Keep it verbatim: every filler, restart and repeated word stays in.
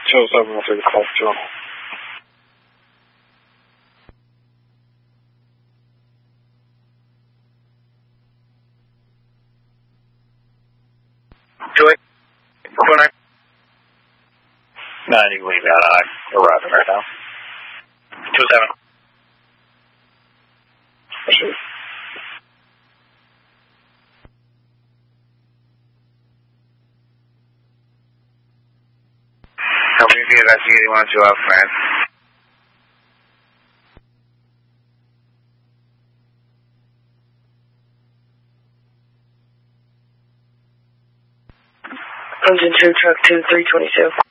two oh seven will take a call for Joe. two eight four nine. nine, you can leave out. I'm arriving right now. two oh seven. Sure. Help me see if I see anyone to our friend. Engine two, truck two, three twenty-two.